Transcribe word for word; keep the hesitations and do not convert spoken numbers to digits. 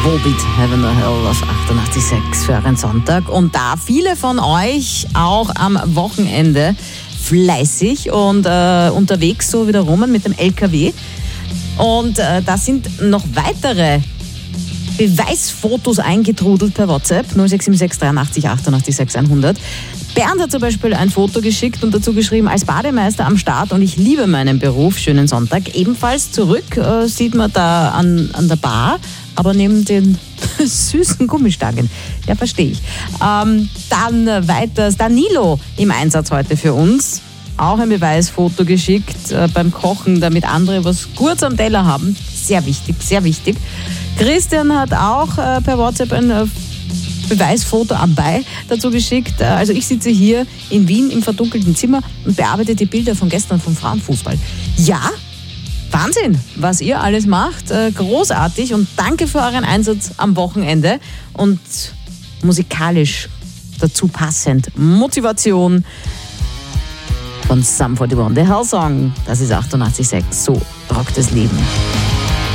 Volbeat, Heaven or Hell auf achtundachtzig Komma sechs für einen Sonntag. Und da viele von euch auch am Wochenende fleißig und äh, unterwegs, so wie der Roman mit dem L K W. Und äh, da sind noch weitere Beweisfotos eingetrudelt per WhatsApp null sechs sieben sechs dreiundachtzig achtundachtzig sechs hundert. Bernd hat zum Beispiel ein Foto geschickt und dazu geschrieben, als Bademeister am Start und ich liebe meinen Beruf, schönen Sonntag. Ebenfalls zurück äh, sieht man da an, an der Bar, aber neben den süßen Gummistangen. Ja, verstehe ich. Ähm, dann weiter, Danilo im Einsatz heute für uns. Auch ein Beweisfoto geschickt äh, beim Kochen, damit andere was kurz am Teller haben. Sehr wichtig, sehr wichtig. Christian hat auch äh, per WhatsApp ein äh, Beweisfoto am Bei dazu geschickt. Also ich sitze hier in Wien im verdunkelten Zimmer und bearbeite die Bilder von gestern vom Frauenfußball. Ja, Wahnsinn, was ihr alles macht. Großartig und danke für euren Einsatz am Wochenende. Und musikalisch dazu passend Motivation von Sum forty one, der Hellsong. Das ist achtundachtzig Komma sechs. So rockt das Leben.